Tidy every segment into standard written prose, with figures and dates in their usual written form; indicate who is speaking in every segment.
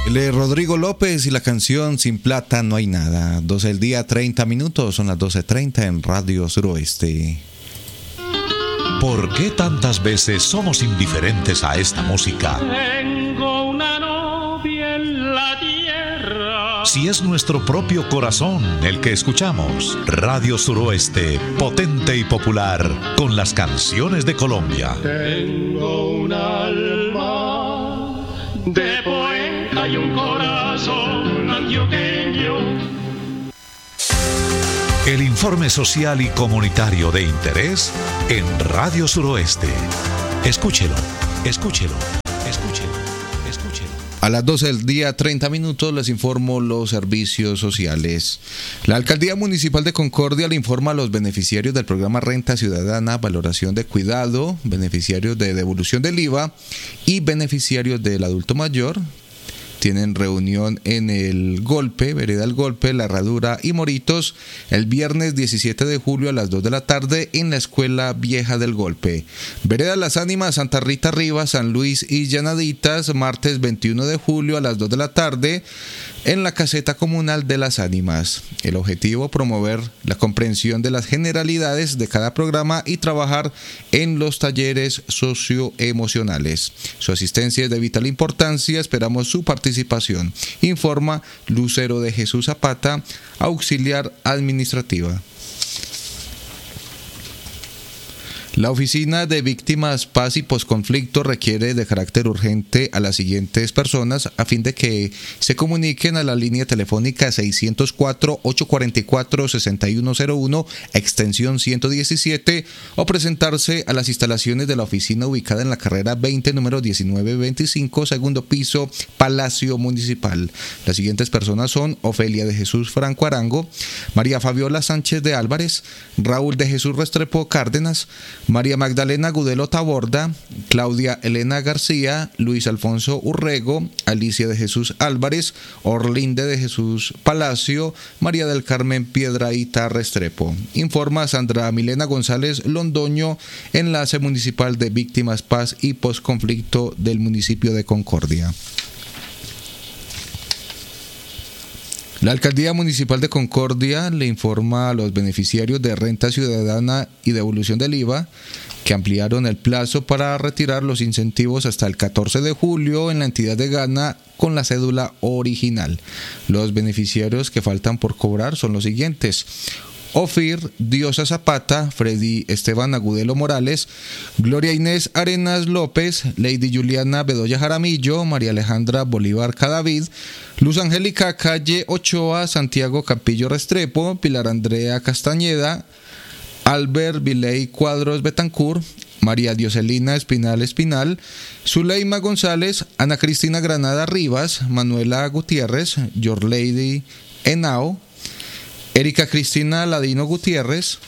Speaker 1: Rodrigo López y la canción Sin Plata No Hay Nada. 12 del día, 30 minutos, son las 12:30 en Radio Suroeste.
Speaker 2: ¿Por qué tantas veces somos indiferentes a esta música?
Speaker 3: Tengo una novia en la tierra.
Speaker 2: Si es nuestro propio corazón el que escuchamos. Radio Suroeste, potente y popular, con las canciones de Colombia.
Speaker 3: Tengo un alma de poeta y un corazón antioqueño.
Speaker 2: El informe social y comunitario de interés en Radio Suroeste. Escúchelo, escúchelo, escúchelo, escúchelo.
Speaker 1: A las 12 del día, 30 minutos, les informo los servicios sociales. La Alcaldía Municipal de Concordia le informa a los beneficiarios del programa Renta Ciudadana, Valoración de Cuidado, beneficiarios de devolución del IVA y beneficiarios del adulto mayor. Tienen reunión en el Golpe, Vereda El Golpe, La Herradura y Moritos, el viernes 17 de julio a las 2 de la tarde en la Escuela Vieja del Golpe. Vereda Las Ánimas, Santa Rita Rivas, San Luis y Llanaditas, martes 21 de julio a las 2 de la tarde en la Caseta Comunal de Las Ánimas. El objetivo, promover la comprensión de las generalidades de cada programa y trabajar en los talleres socioemocionales. Su asistencia es de vital importancia, esperamos su participación, informa Lucero de Jesús Zapata, auxiliar administrativa. La Oficina de Víctimas, Paz y Posconflicto requiere de carácter urgente a las siguientes personas a fin de que se comuniquen a la línea telefónica 604-844-6101, extensión 117, o presentarse a las instalaciones de la oficina ubicada en la carrera 20, número 1925, segundo piso, Palacio Municipal. Las siguientes personas son Ofelia de Jesús Franco Arango, María Fabiola Sánchez de Álvarez, Raúl de Jesús Restrepo Cárdenas, María Magdalena Gudelo Taborda, Claudia Elena García, Luis Alfonso Urrego, Alicia de Jesús Álvarez, Orlinde de Jesús Palacio, María del Carmen Piedrahíta Restrepo. Informa Sandra Milena González Londoño, enlace municipal de Víctimas, Paz y Posconflicto del municipio de Concordia. La Alcaldía Municipal de Concordia le informa a los beneficiarios de Renta Ciudadana y devolución del IVA que ampliaron el plazo para retirar los incentivos hasta el 14 de julio en la entidad de Ghana con la cédula original. Los beneficiarios que faltan por cobrar son los siguientes: Ofir Diosa Zapata, Freddy Esteban Agudelo Morales, Gloria Inés Arenas López, Lady Juliana Bedoya Jaramillo, María Alejandra Bolívar Cadavid, Luz Angélica Calle Ochoa, Santiago Campillo Restrepo, Pilar Andrea Castañeda, Albert Viley Cuadros Betancur, María Dioselina Espinal Espinal, Zuleima González, Ana Cristina Granada Rivas, Manuela Gutiérrez, Yorlady Henao, Erika Cristina Ladino Gutiérrez,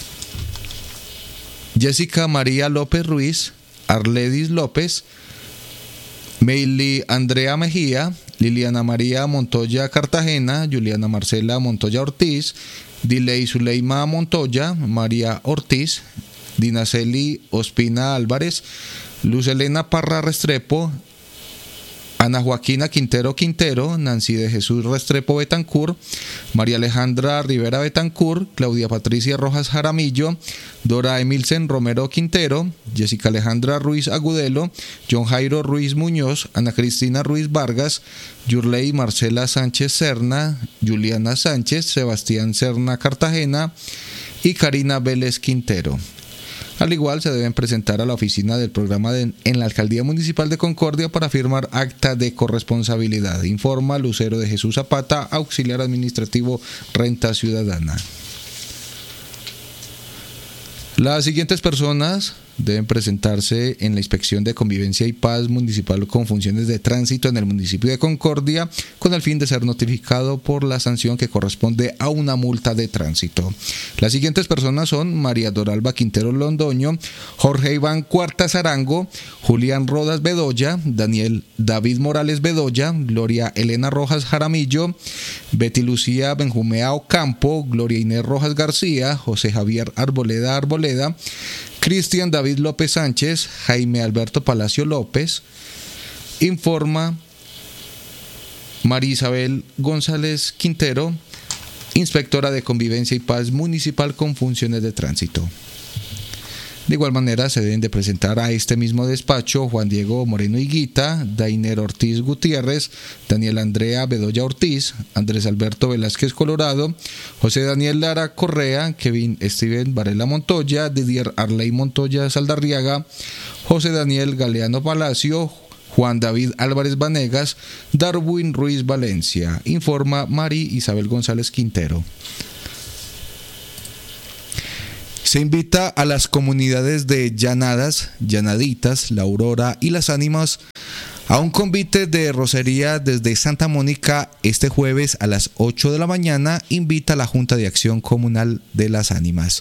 Speaker 1: Jessica María López Ruiz, Arledis López, Meili Andrea Mejía, Liliana María Montoya Cartagena, Juliana Marcela Montoya Ortiz, Diley Zuleima Montoya, María Ortiz, Dinaceli Ospina Álvarez, Luz Elena Parra Restrepo, Ana Joaquina Quintero Quintero, Nancy de Jesús Restrepo Betancur, María Alejandra Rivera Betancur, Claudia Patricia Rojas Jaramillo, Dora Emilsen Romero Quintero, Jessica Alejandra Ruiz Agudelo, John Jairo Ruiz Muñoz, Ana Cristina Ruiz Vargas, Yurley Marcela Sánchez Serna, Juliana Sánchez, Sebastián Serna Cartagena y Karina Vélez Quintero. Al igual, se deben presentar a la oficina del programa en la Alcaldía Municipal de Concordia para firmar acta de corresponsabilidad. Informa Lucero de Jesús Zapata, auxiliar administrativo Renta Ciudadana. Las siguientes personas deben presentarse en la Inspección de Convivencia y Paz Municipal con funciones de tránsito en el municipio de Concordia con el fin de ser notificado por la sanción que corresponde a una multa de tránsito. Las siguientes personas son María Doralba Quintero Londoño, Jorge Iván Cuartas Arango, Julián Rodas Bedoya, Daniel David Morales Bedoya, Gloria Elena Rojas Jaramillo, Betty Lucía Benjumea Ocampo, Gloria Inés Rojas García, José Javier Arboleda, Cristian David López Sánchez, Jaime Alberto Palacio López. Informa María Isabel González Quintero, inspectora de Convivencia y Paz Municipal con funciones de tránsito. De igual manera, se deben de presentar a este mismo despacho Juan Diego Moreno Higuita, Dainer Ortiz Gutiérrez, Daniel Andrea Bedoya Ortiz, Andrés Alberto Velázquez Colorado, José Daniel Lara Correa, Kevin Steven Varela Montoya, Didier Arley Montoya Saldarriaga, José Daniel Galeano Palacio, Juan David Álvarez Vanegas, Darwin Ruiz Valencia. Informa María Isabel González Quintero. Se invita a las comunidades de Llanadas, Llanaditas, La Aurora y Las Ánimas a un convite de rocería desde Santa Mónica este jueves a las 8 de la mañana. Invita a la Junta de Acción Comunal de Las Ánimas.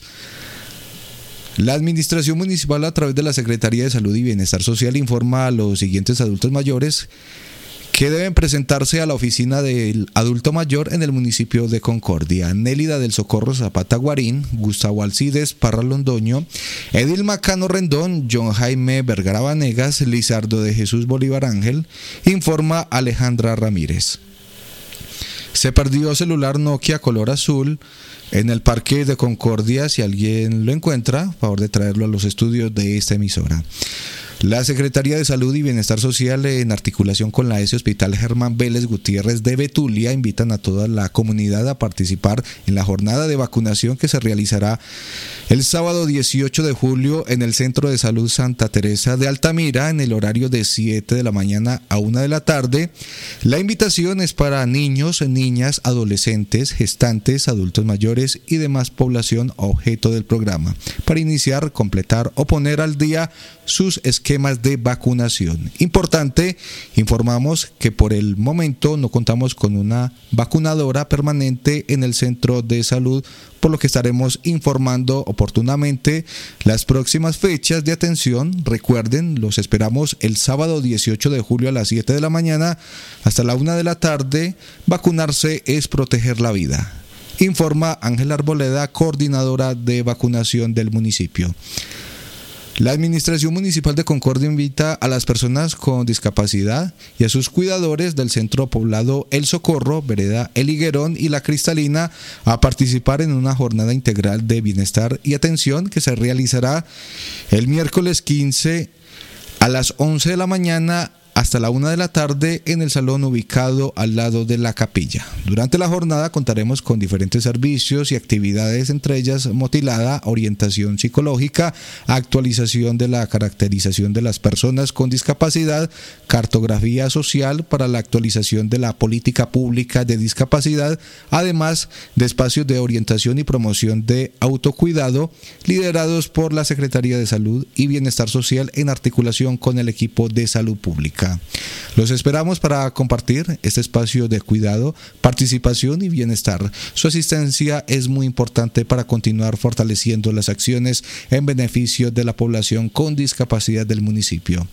Speaker 1: La Administración Municipal, a través de la Secretaría de Salud y Bienestar Social, informa a los siguientes adultos mayores que deben presentarse a la oficina del adulto mayor en el municipio de Concordia: Nélida del Socorro Zapata Guarín, Gustavo Alcides Parra Londoño, Edilma Cano Rendón, John Jaime Vergara Vanegas, Lizardo de Jesús Bolívar Ángel. Informa Alejandra Ramírez. Se perdió celular Nokia color azul en el Parque de Concordia. Si alguien lo encuentra, favor de traerlo a los estudios de esta emisora. La Secretaría de Salud y Bienestar Social, en articulación con la ESE Hospital Germán Vélez Gutiérrez de Betulia, invitan a toda la comunidad a participar en la jornada de vacunación que se realizará el sábado 18 de julio en el Centro de Salud Santa Teresa de Altamira, en el horario de 7 de la mañana a 1 de la tarde. La invitación es para niños, niñas, adolescentes, gestantes, adultos mayores y demás población objeto del programa, para iniciar, completar o poner al día sus esquemas de vacunación. Importante, informamos que por el momento no contamos con una vacunadora permanente en el centro de salud, por lo que estaremos informando oportunamente las próximas fechas de atención. Recuerden, los esperamos el sábado 18 de julio a las 7 de la mañana hasta la 1 de la tarde. Vacunarse es proteger la vida. Informa Ángela Arboleda, coordinadora de vacunación del municipio. La Administración Municipal de Concordia invita a las personas con discapacidad y a sus cuidadores del centro poblado El Socorro, vereda El Higuerón y La Cristalina a participar en una jornada integral de bienestar y atención que se realizará el miércoles 15 a las 11 de la mañana hasta la 1 de la tarde en el salón ubicado al lado de la capilla. Durante la jornada contaremos con diferentes servicios y actividades, entre ellas motilada, orientación psicológica, actualización de la caracterización de las personas con discapacidad, cartografía social para la actualización de la política pública de discapacidad, además de espacios de orientación y promoción de autocuidado liderados por la Secretaría de Salud y Bienestar Social en articulación con el equipo de salud pública. Los esperamos para compartir este espacio de cuidado, participación y bienestar. Su asistencia es muy importante para continuar fortaleciendo las acciones en beneficio de la población con discapacidad del municipio.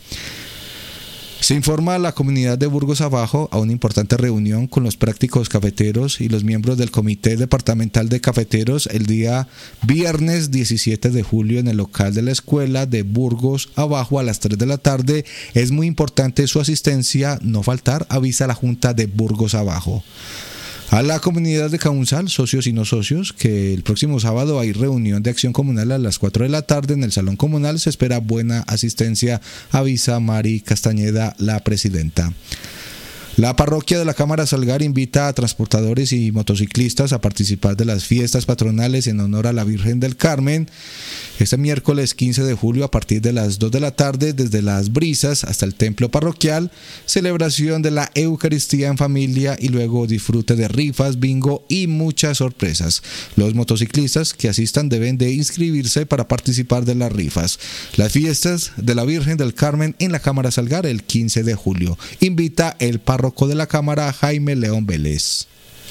Speaker 1: Se informa a la comunidad de Burgos Abajo a una importante reunión con los prácticos cafeteros y los miembros del Comité Departamental de Cafeteros el día viernes 17 de julio en el local de la escuela de Burgos Abajo a las 3 de la tarde. Es muy importante su asistencia, no faltar, avisa la Junta de Burgos Abajo. A la comunidad de Caunzal, socios y no socios, que el próximo sábado hay reunión de acción comunal a las 4 de la tarde en el Salón Comunal. Se espera buena asistencia, avisa Mari Castañeda, la presidenta. La parroquia de la Cámara Salgar invita a transportadores y motociclistas a participar de las fiestas patronales en honor a la Virgen del Carmen este miércoles 15 de julio a partir de las 2 de la tarde desde Las Brisas hasta el templo parroquial, celebración de la Eucaristía en familia y luego disfrute de rifas, bingo y muchas sorpresas. Los motociclistas que asistan deben de inscribirse para participar de las rifas. Las fiestas de la Virgen del Carmen en la Cámara Salgar el 15 de julio. Invita el párroco de la Cámara, Jaime León Vélez.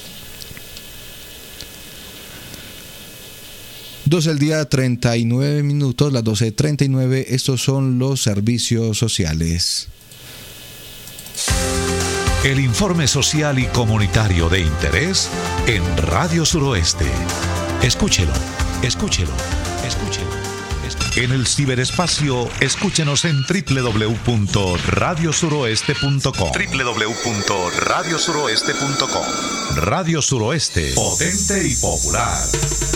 Speaker 1: 12 del día, 39 minutos, las 12:39. Estos son los servicios sociales.
Speaker 2: El informe social y comunitario de interés en Radio Suroeste. Escúchelo, escúchelo, escúchelo, escúchelo. En el ciberespacio, escúchenos en www.radiosuroeste.com. www.radiosuroeste.com. Radio Suroeste, potente y popular.